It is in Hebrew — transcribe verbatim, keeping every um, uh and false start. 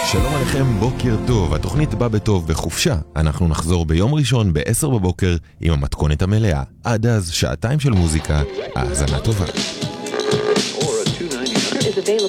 שלום עליכם, בוקר טוב. התוכנית בא בטוב בחופשה. אנחנו נחזור ביום ראשון ב-עשר בבוקר עם המתכונת המלאה. עד אז שעתיים של מוזיקה. האזנה טובה.